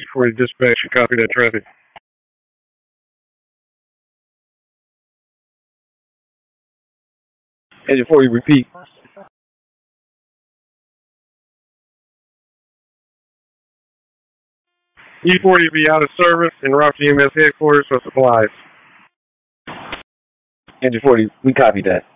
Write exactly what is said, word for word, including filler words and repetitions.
forty dispatch, you copy that traffic. Engine forty, repeat. E forty be out of service and route to E M S headquarters for supplies. Engine forty, we copy that.